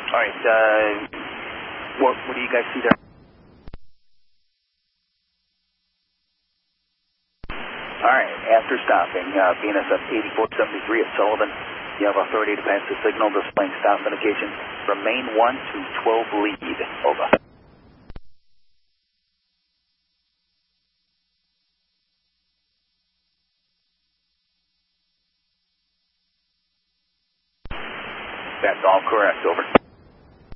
All right, what do you guys see there? All right, after stopping, BNSF 8473 at Sullivan, you have authority to pass the signal displaying stop indication from main 1 to 12 lead. Over. That's all correct. Over.